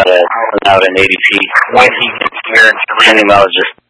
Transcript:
out at 80 feet. When he gets here, animal is just